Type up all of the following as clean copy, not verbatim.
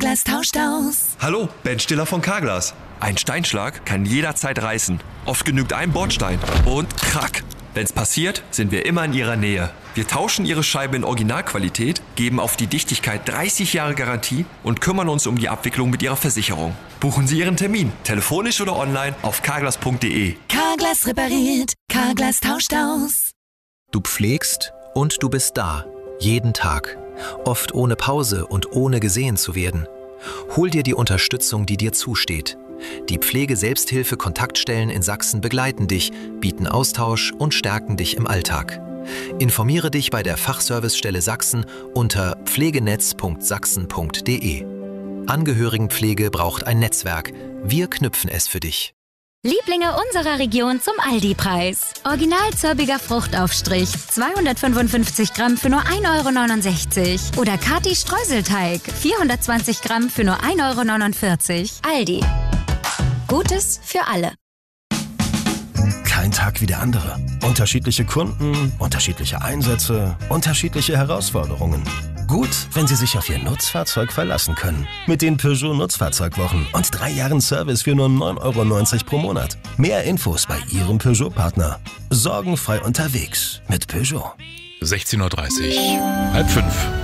Carglass tauscht aus. Hallo, Ben Stiller von Carglass. Ein Steinschlag kann jederzeit reißen. Oft genügt ein Bordstein und krack. Wenn's passiert, sind wir immer in Ihrer Nähe. Wir tauschen Ihre Scheibe in Originalqualität, geben auf die Dichtigkeit 30 Jahre Garantie und kümmern uns um die Abwicklung mit Ihrer Versicherung. Buchen Sie Ihren Termin, telefonisch oder online auf carglass.de. Carglass repariert, Carglass tauscht aus. Du pflegst und du bist da. Jeden Tag. Oft ohne Pause und ohne gesehen zu werden. Hol dir die Unterstützung, die dir zusteht. Die Pflege-Selbsthilfe-Kontaktstellen in Sachsen begleiten dich, bieten Austausch und stärken dich im Alltag. Informiere dich bei der Fachservicestelle Sachsen unter pflegenetz.sachsen.de. Angehörigenpflege braucht ein Netzwerk. Wir knüpfen es für dich. Lieblinge unserer Region zum Aldi-Preis. Original zörbiger Fruchtaufstrich, 255 Gramm für nur 1,69 €. Oder Kati Streuselteig, 420 Gramm für nur 1,49 €. Aldi. Gutes für alle. Kein Tag wie der andere. Unterschiedliche Kunden, unterschiedliche Einsätze, unterschiedliche Herausforderungen. Gut, wenn Sie sich auf Ihr Nutzfahrzeug verlassen können. Mit den Peugeot Nutzfahrzeugwochen und 3 Jahren Service für nur 9,90 € pro Monat. Mehr Infos bei Ihrem Peugeot-Partner. Sorgenfrei unterwegs mit Peugeot. 16:30 Uhr, 4:30.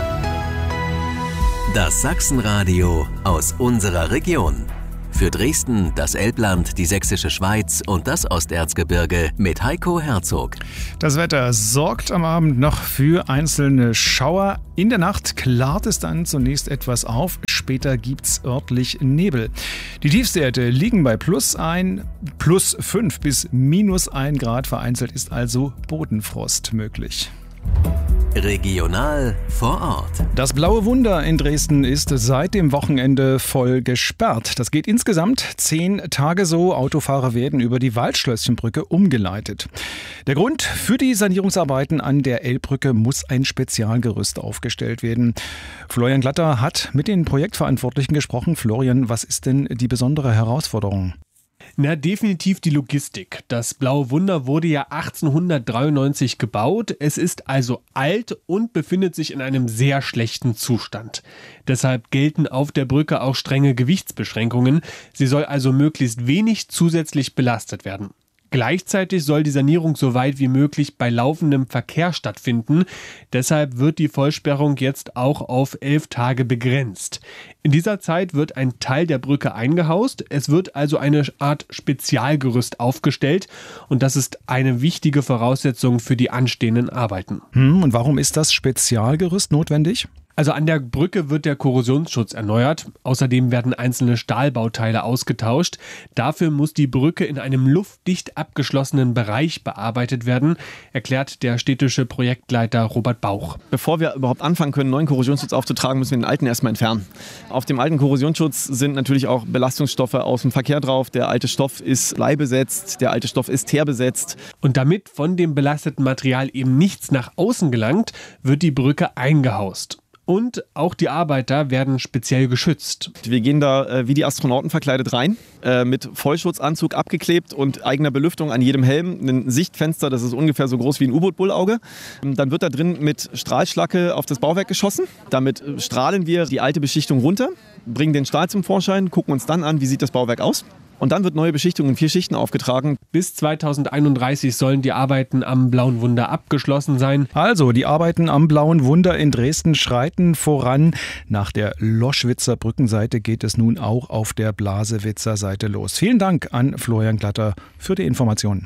Das Sachsenradio aus unserer Region. Für Dresden, das Elbland, die Sächsische Schweiz und das Osterzgebirge mit Heiko Herzog. Das Wetter sorgt am Abend noch für einzelne Schauer. In der Nacht klart es dann zunächst etwas auf. Später gibt's örtlich Nebel. Die Tiefstwerte liegen bei +5 bis -1 Grad. Vereinzelt ist also Bodenfrost möglich. Regional vor Ort. Das Blaue Wunder in Dresden ist seit dem Wochenende voll gesperrt. Das geht insgesamt 10 Tage so. Autofahrer werden über die Waldschlösschenbrücke umgeleitet. Der Grund für die Sanierungsarbeiten an der Elbbrücke muss ein Spezialgerüst aufgestellt werden. Florian Glatter hat mit den Projektverantwortlichen gesprochen. Florian, was ist denn die besondere Herausforderung? Definitiv die Logistik. Das Blaue Wunder wurde ja 1893 gebaut. Es ist also alt und befindet sich in einem sehr schlechten Zustand. Deshalb gelten auf der Brücke auch strenge Gewichtsbeschränkungen. Sie soll also möglichst wenig zusätzlich belastet werden. Gleichzeitig soll die Sanierung so weit wie möglich bei laufendem Verkehr stattfinden. Deshalb wird die Vollsperrung jetzt auch auf 11 Tage begrenzt. In dieser Zeit wird ein Teil der Brücke eingehaust. Es wird also eine Art Spezialgerüst aufgestellt. Und das ist eine wichtige Voraussetzung für die anstehenden Arbeiten. Und warum ist das Spezialgerüst notwendig? Also an der Brücke wird der Korrosionsschutz erneuert. Außerdem werden einzelne Stahlbauteile ausgetauscht. Dafür muss die Brücke in einem luftdicht abgeschlossenen Bereich bearbeitet werden, erklärt der städtische Projektleiter Robert Bauch. Bevor wir überhaupt anfangen können, neuen Korrosionsschutz aufzutragen, müssen wir den alten erstmal entfernen. Auf dem alten Korrosionsschutz sind natürlich auch Belastungsstoffe aus dem Verkehr drauf. Der alte Stoff ist bleibesetzt, der alte Stoff ist teerbesetzt. Und damit von dem belasteten Material eben nichts nach außen gelangt, wird die Brücke eingehaust. Und auch die Arbeiter werden speziell geschützt. Wir gehen da wie die Astronauten verkleidet rein, mit Vollschutzanzug abgeklebt und eigener Belüftung an jedem Helm. Ein Sichtfenster, das ist ungefähr so groß wie ein U-Boot-Bullauge. Dann wird da drin mit Strahlschlacke auf das Bauwerk geschossen. Damit strahlen wir die alte Beschichtung runter, bringen den Stahl zum Vorschein, gucken uns dann an, wie sieht das Bauwerk aus. Und dann wird neue Beschichtung in 4 Schichten aufgetragen. Bis 2031 sollen die Arbeiten am Blauen Wunder abgeschlossen sein. Also, die Arbeiten am Blauen Wunder in Dresden schreiten voran. Nach der Loschwitzer Brückenseite geht es nun auch auf der Blasewitzer Seite los. Vielen Dank an Florian Glatter für die Informationen.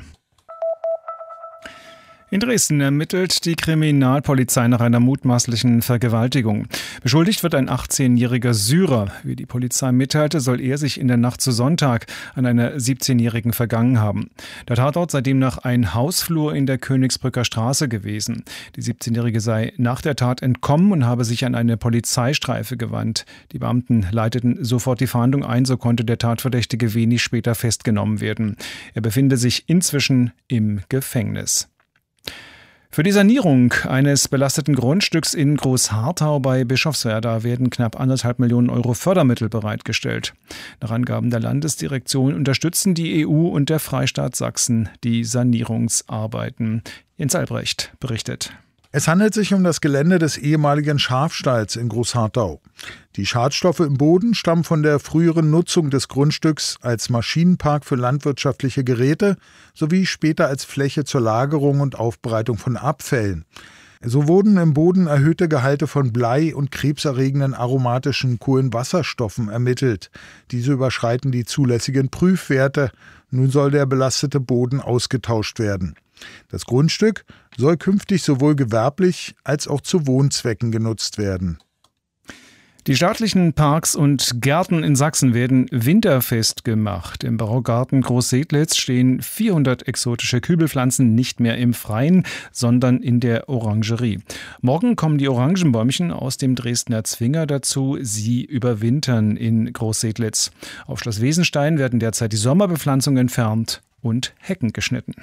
In Dresden ermittelt die Kriminalpolizei nach einer mutmaßlichen Vergewaltigung. Beschuldigt wird ein 18-jähriger Syrer. Wie die Polizei mitteilte, soll er sich in der Nacht zu Sonntag an einer 17-Jährigen vergangen haben. Der Tatort sei demnach ein Hausflur in der Königsbrücker Straße gewesen. Die 17-Jährige sei nach der Tat entkommen und habe sich an eine Polizeistreife gewandt. Die Beamten leiteten sofort die Fahndung ein, so konnte der Tatverdächtige wenig später festgenommen werden. Er befinde sich inzwischen im Gefängnis. Für die Sanierung eines belasteten Grundstücks in Großharthau bei Bischofswerda werden knapp 1,5 Millionen Euro Fördermittel bereitgestellt. Nach Angaben der Landesdirektion unterstützen die EU und der Freistaat Sachsen die Sanierungsarbeiten. Jens Albrecht berichtet. Es handelt sich um das Gelände des ehemaligen Schafstalls in Großharthau. Die Schadstoffe im Boden stammen von der früheren Nutzung des Grundstücks als Maschinenpark für landwirtschaftliche Geräte sowie später als Fläche zur Lagerung und Aufbereitung von Abfällen. So wurden im Boden erhöhte Gehalte von Blei und krebserregenden aromatischen Kohlenwasserstoffen ermittelt. Diese überschreiten die zulässigen Prüfwerte. Nun soll der belastete Boden ausgetauscht werden. Das Grundstück soll künftig sowohl gewerblich als auch zu Wohnzwecken genutzt werden. Die staatlichen Parks und Gärten in Sachsen werden winterfest gemacht. Im Baugarten Großsedlitz stehen 400 exotische Kübelpflanzen nicht mehr im Freien, sondern in der Orangerie. Morgen kommen die Orangenbäumchen aus dem Dresdner Zwinger dazu. Sie überwintern in Großsedlitz. Auf Schloss Wesenstein werden derzeit die Sommerbepflanzungen entfernt und Hecken geschnitten.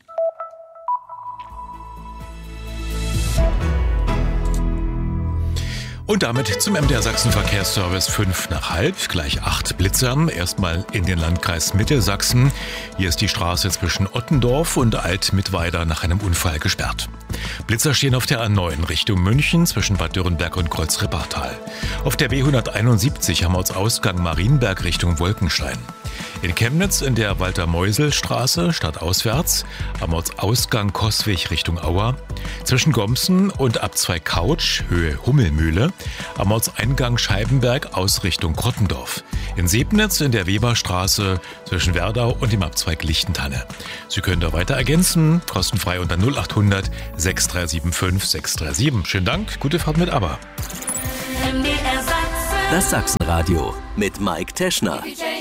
Und damit zum MDR Sachsen Verkehrsservice 5:05, gleich 8 Blitzer. Erstmal in den Landkreis Mittelsachsen. Hier ist die Straße zwischen Ottendorf und Alt-Mittweida nach einem Unfall gesperrt. Blitzer stehen auf der A9 Richtung München zwischen Bad Dürrenberg und Kreuz-Rippertal. Auf der B171 am Ortsausgang Marienberg Richtung Wolkenstein. In Chemnitz in der Walter-Meusel-Straße stadtauswärts, am Ortsausgang Coswig Richtung Auer, zwischen Gomsen und Abzweig Couch, Höhe Hummelmühle, am Ortseingang Scheibenberg aus Richtung Krottendorf. In Sebnitz in der Weberstraße zwischen Werdau und dem Abzweig Lichtentanne. Sie können da weiter ergänzen, kostenfrei unter 0800 6375 637. Schönen Dank, gute Fahrt mit ABBA. Das Sachsenradio mit Mike Teschner.